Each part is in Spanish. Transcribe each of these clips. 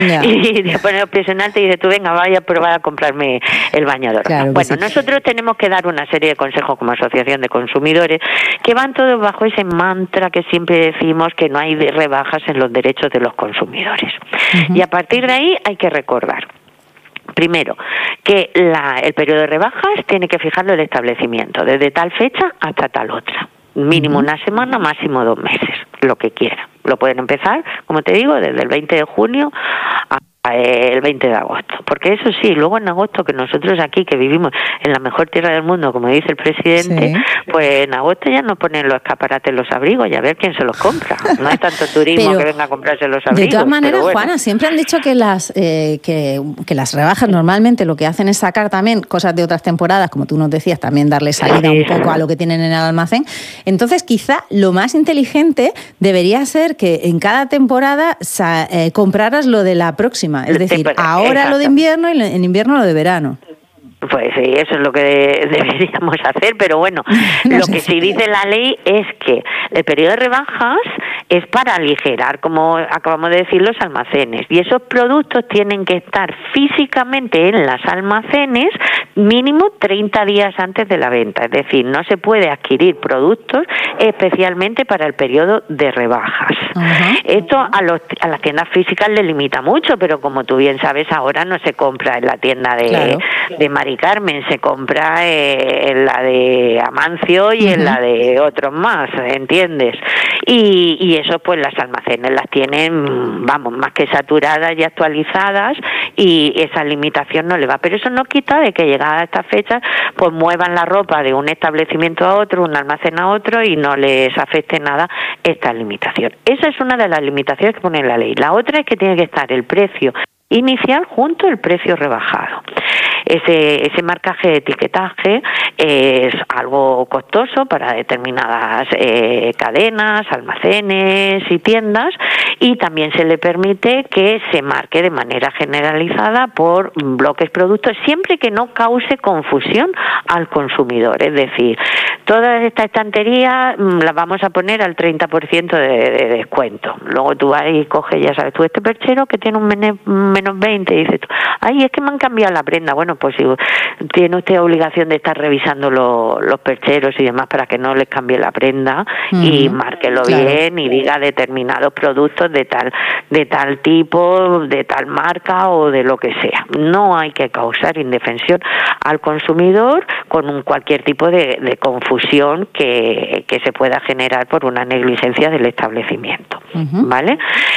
y te pone presión alta y dice, tú venga, vaya a probar a comprarme el bañador. Claro, bueno, nosotros tenemos que dar una serie de consejos como asociación de consumidores que van todos bajo ese mantra que siempre decimos, que no hay rebajas en los derechos de los consumidores. Y a partir de ahí hay que recordar, primero, que el periodo de rebajas tiene que fijarlo el establecimiento, desde tal fecha hasta tal otra. Mínimo una semana, máximo 2 meses, lo que quiera. Lo pueden empezar, como te digo, desde el 20 de junio a el 20 de agosto. Porque eso sí, luego en agosto, que nosotros aquí, que vivimos en la mejor tierra del mundo, como dice el presidente, pues en agosto ya nos ponen los escaparates los abrigos y a ver quién se los compra. No hay tanto turismo que venga a comprarse los abrigos. De todas maneras, bueno. Juana, siempre han dicho que las rebajas normalmente lo que hacen es sacar también cosas de otras temporadas, como tú nos decías, también darle salida un poco a lo que tienen en el almacén. Entonces, quizá lo más inteligente debería ser que en cada temporada compraras lo de la próxima. Es decir, ahora lo de invierno y en invierno lo de verano. Pues sí, eso es lo que deberíamos hacer, pero bueno, lo que sí dice la ley es que el periodo de rebajas es para aligerar, como acabamos de decir, los almacenes, y esos productos tienen que estar físicamente en los almacenes mínimo 30 días antes de la venta, es decir, no se puede adquirir productos especialmente para el periodo de rebajas. Esto a las tiendas físicas les limita mucho, pero como tú bien sabes, ahora no se compra en la tienda de Mari Carmen, se compra en la de Amancio y en la de otros más, ¿entiendes? Y eso pues las almacenes las tienen, vamos, más que saturadas y actualizadas, y esa limitación no le va. Pero eso no quita de que llegada a esta fecha pues muevan la ropa de un establecimiento a otro, un almacén a otro, y no les afecte nada esta limitación. Esa es una de las limitaciones que pone la ley. La otra es que tiene que estar el precio inicial junto al precio rebajado. Ese marcaje de etiquetaje es algo costoso para determinadas cadenas, almacenes y tiendas, y también se le permite que se marque de manera generalizada por bloques productos, siempre que no cause confusión al consumidor. Es decir, todas estas estanterías las vamos a poner al 30% de descuento. Luego tú vas y coges, ya sabes, tú este perchero que tiene un menos 20, y dices tú, ay, es que me han cambiado la prenda. Bueno, pues si tiene usted obligación de estar revisando los percheros y demás para que no les cambie la prenda, y márquelo bien y diga determinados productos de tal tipo, de tal marca o de lo que sea. No hay que causar indefensión al consumidor con cualquier tipo de confusión que se pueda generar por una negligencia del establecimiento, ¿vale?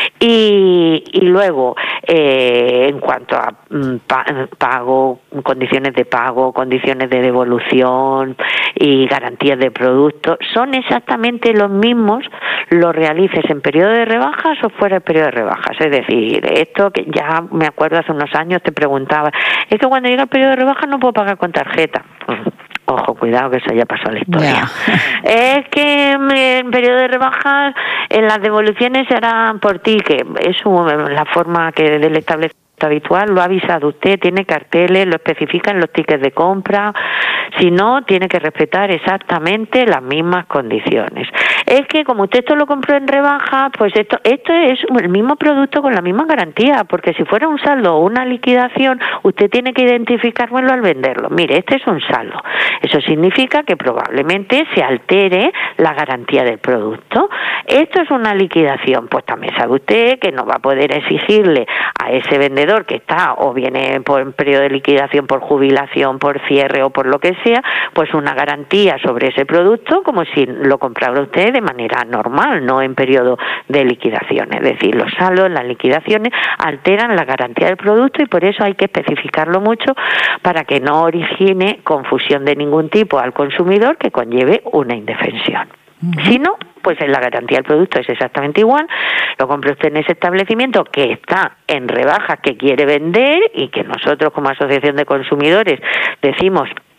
Y luego, en cuanto a pago, condiciones de pago, condiciones de devolución y garantías de producto, son exactamente los mismos, lo realices en periodo de rebajas o fuera del periodo de rebajas. Es decir, esto que ya me acuerdo hace unos años te preguntaba, es que cuando llega el periodo de rebajas no puedo pagar con tarjeta. Ojo, cuidado, que eso ya pasó a la historia. Es que en periodo de rebajas en las devoluciones se harán por ticket. Es la forma que del establecimiento habitual, lo ha avisado usted, tiene carteles, lo especifica en los tickets de compra. Si no, tiene que respetar exactamente las mismas condiciones. Es que como usted esto lo compró en rebaja, pues esto es el mismo producto con la misma garantía, porque si fuera un saldo o una liquidación, usted tiene que identificármelo al venderlo. Mire, este es un saldo. Eso significa que probablemente se altere la garantía del producto. Esto es una liquidación, pues también sabe usted que no va a poder exigirle a ese vendedor que está o viene por periodo de liquidación, por jubilación, por cierre o por lo que sea, pues una garantía sobre ese producto como si lo comprara usted de manera normal, no en periodo de liquidación. Es decir, los saldos, las liquidaciones alteran la garantía del producto, y por eso hay que especificarlo mucho para que no origine confusión de ningún tipo al consumidor que conlleve una indefensión. Si no, pues en la garantía del producto es exactamente igual, lo compra usted en ese establecimiento que está en rebajas, que quiere vender, y que nosotros como asociación de consumidores decimos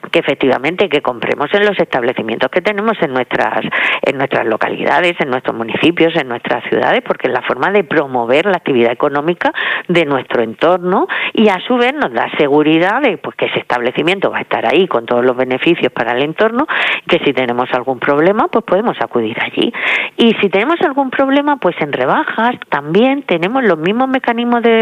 que efectivamente que compremos en los establecimientos que tenemos en nuestras localidades, en nuestros municipios, en nuestras ciudades, porque es la forma de promover la actividad económica de nuestro entorno y a su vez nos da seguridad de pues que ese establecimiento va a estar ahí con todos los beneficios para el entorno, que si tenemos algún problema pues podemos acudir allí. Y si tenemos algún problema pues en rebajas también tenemos los mismos mecanismos de